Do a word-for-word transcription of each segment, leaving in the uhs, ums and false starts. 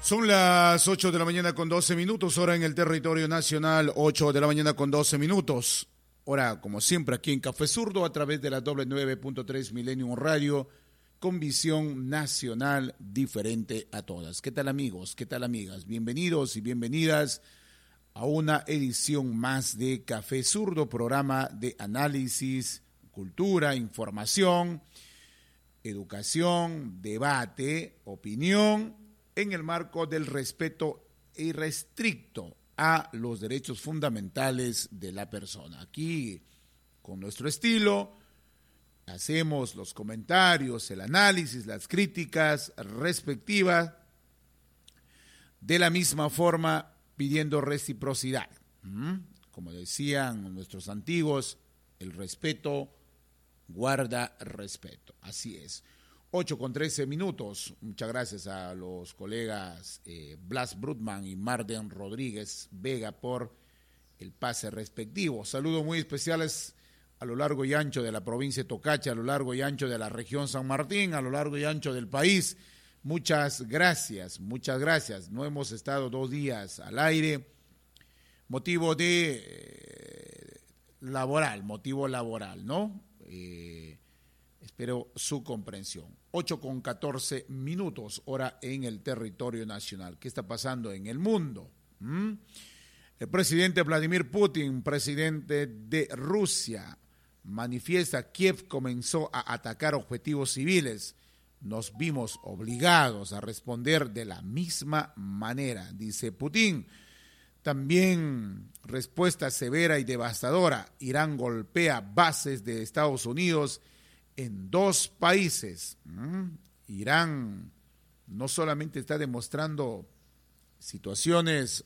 Son las ocho de la mañana con doce minutos, hora en el territorio nacional, ocho de la mañana con doce minutos. Hora, como siempre, aquí en Café Zurdo, a través de la doble nueve punto tres Millennium Radio, con visión nacional diferente a todas. ¿Qué tal, amigos? ¿Qué tal, amigas? Bienvenidos y bienvenidas a una edición más de Café Zurdo, programa de análisis, cultura, información, educación, debate, opinión, en el marco del respeto irrestricto a los derechos fundamentales de la persona. Aquí, con nuestro estilo, hacemos los comentarios, el análisis, las críticas respectivas, de la misma forma pidiendo reciprocidad. Como decían nuestros antiguos, el respeto guarda respeto. Así es. ocho con trece minutos. Muchas gracias a los colegas eh, Blas Brutman y Marden Rodríguez Vega por el pase respectivo. Saludos muy especiales a lo largo y ancho de la provincia de Tocacha, a lo largo y ancho de la región San Martín, a lo largo y ancho del país. Muchas gracias, muchas gracias. No hemos estado dos días al aire, motivo de eh, laboral, motivo laboral, ¿no? Eh, espero su comprensión. ocho con catorce minutos, hora en el territorio nacional. ¿Qué está pasando en el mundo? ¿Mm? El presidente Vladimir Putin, presidente de Rusia, manifiesta: Kiev comenzó a atacar objetivos civiles. Nos vimos obligados a responder de la misma manera, dice Putin. También respuesta severa y devastadora. Irán golpea bases de Estados Unidos en dos países. ¿Mm? Irán no solamente está demostrando situaciones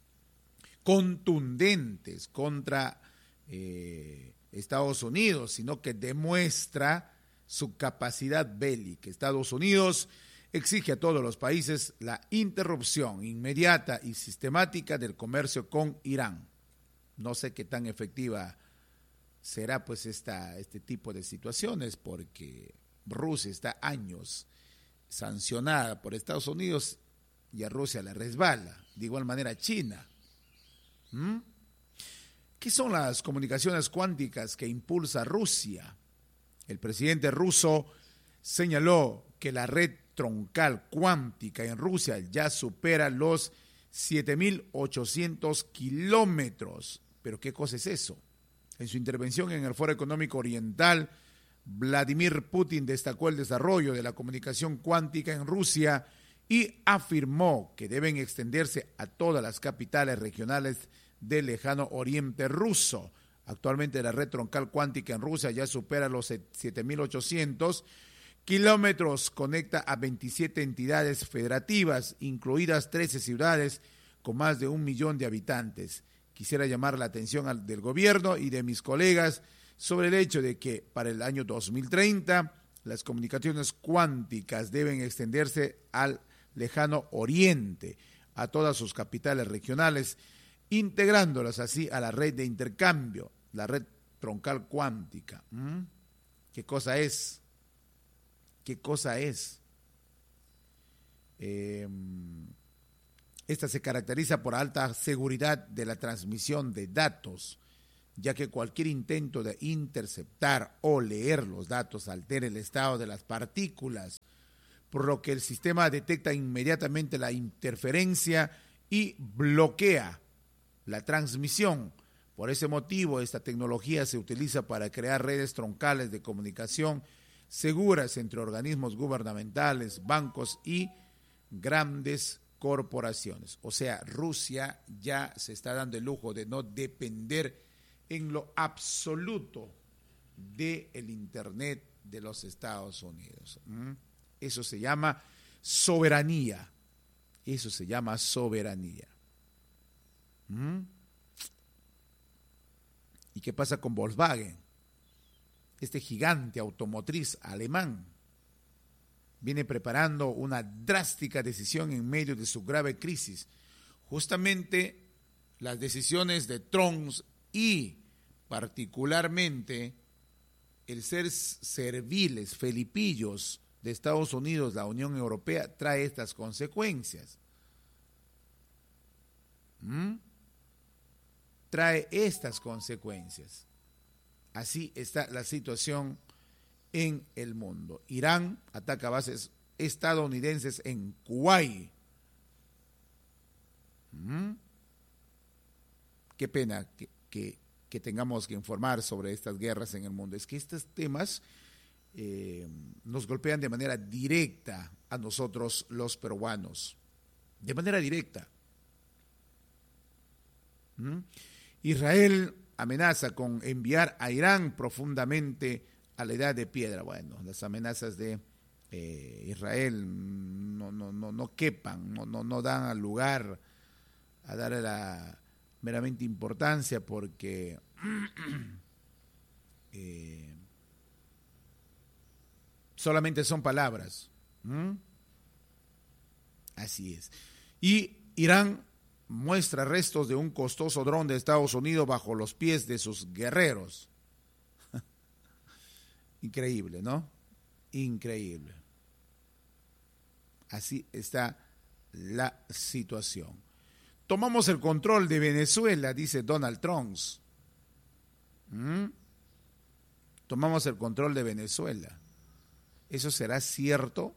contundentes contra eh, Estados Unidos, sino que demuestra su capacidad bélica. Estados Unidos exige a todos los países la interrupción inmediata y sistemática del comercio con Irán. No sé qué tan efectiva será pues esta, este tipo de situaciones, porque Rusia está años sancionada por Estados Unidos y a Rusia le resbala. De igual manera China. ¿Mm? ¿Qué son las comunicaciones cuánticas que impulsa Rusia? El presidente ruso señaló que la red troncal cuántica en Rusia ya supera los siete mil ochocientos kilómetros. ¿Pero qué cosa es eso? En su intervención en el Foro Económico Oriental, Vladimir Putin destacó el desarrollo de la comunicación cuántica en Rusia y afirmó que deben extenderse a todas las capitales regionales del lejano oriente ruso. Actualmente la red troncal cuántica en Rusia ya supera los siete mil ochocientos kilómetros, conecta a veintisiete entidades federativas, incluidas trece ciudades con más de un millón de habitantes. Quisiera llamar la atención al, del gobierno y de mis colegas sobre el hecho de que para el año dos mil treinta las comunicaciones cuánticas deben extenderse al lejano oriente, a todas sus capitales regionales, integrándolas así a la red de intercambio, la red troncal cuántica. ¿Mm? ¿Qué cosa es? ¿Qué cosa es? Eh, esta se caracteriza por alta seguridad de la transmisión de datos, ya que cualquier intento de interceptar o leer los datos altera el estado de las partículas, por lo que el sistema detecta inmediatamente la interferencia y bloquea la transmisión. Por ese motivo, esta tecnología se utiliza para crear redes troncales de comunicación seguras entre organismos gubernamentales, bancos y grandes corporaciones. O sea, Rusia ya se está dando el lujo de no depender en lo absoluto del Internet de los Estados Unidos. ¿Mm? Eso se llama soberanía. Eso se llama soberanía. ¿Mm? ¿Y qué pasa con Volkswagen? Este gigante automotriz alemán viene preparando una drástica decisión en medio de su grave crisis. Justamente las decisiones de Trump y particularmente el ser serviles, felipillos de Estados Unidos, la Unión Europea, trae estas consecuencias. ¿Mm? trae estas consecuencias. Así está la situación en el mundo. Irán ataca bases estadounidenses en Kuwait. ¿Mm? Qué pena que, que, que tengamos que informar sobre estas guerras en el mundo. Es que estos temas eh, nos golpean de manera directa a nosotros los peruanos. De manera directa. ¿Mm? Israel amenaza con enviar a Irán profundamente a la edad de piedra. Bueno, las amenazas de eh, Israel no, no, no, no quepan, no, no, no dan lugar a darle la meramente importancia, porque eh, solamente son palabras. ¿Mm? Así es. Y Irán muestra restos de un costoso dron de Estados Unidos bajo los pies de sus guerreros. Increíble, ¿no? Increíble. Así está la situación. Tomamos el control de Venezuela, dice Donald Trump. ¿Mm? Tomamos el control de Venezuela. ¿Eso será cierto?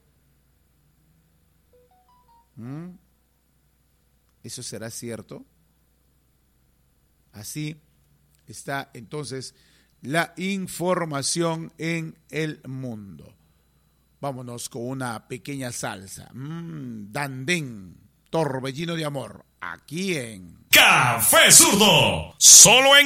¿Mm? ¿Eso será cierto? Así está entonces la información en el mundo. Vámonos con una pequeña salsa. Mm, Dandén, torbellino de amor, aquí en Café Zurdo, solo en